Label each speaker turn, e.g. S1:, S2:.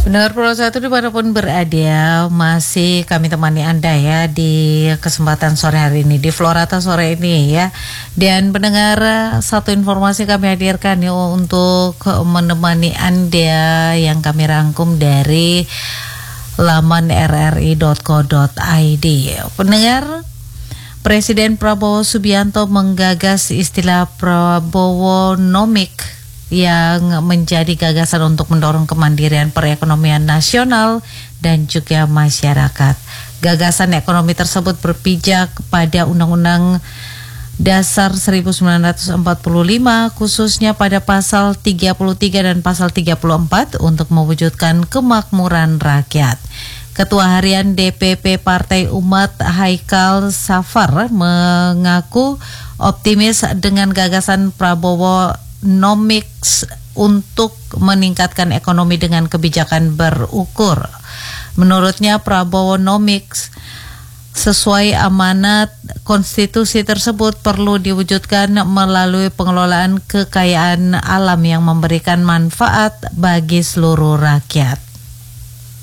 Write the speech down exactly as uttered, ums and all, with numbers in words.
S1: Pendengar Pro satu dimanapun berada, masih kami temani Anda ya di kesempatan sore hari ini, di Florata sore ini ya. Dan pendengar, satu informasi kami hadirkan ya untuk menemani Anda yang kami rangkum dari laman r r i dot co dot i d. Pendengar, Presiden Prabowo Subianto menggagas istilah Prabowonomik yang menjadi gagasan untuk mendorong kemandirian perekonomian nasional dan juga masyarakat. Gagasan ekonomi tersebut berpijak pada Undang-Undang Dasar seribu sembilan ratus empat puluh lima, khususnya pada pasal tiga puluh tiga dan pasal tiga puluh empat untuk mewujudkan kemakmuran rakyat. Ketua Harian D P P Partai Umat Haikal Safar mengaku optimis dengan gagasan Prabowo Nomics untuk meningkatkan ekonomi dengan kebijakan berukur. Menurutnya Prabowo Nomics sesuai amanat konstitusi tersebut perlu diwujudkan melalui pengelolaan kekayaan alam yang memberikan manfaat bagi seluruh rakyat.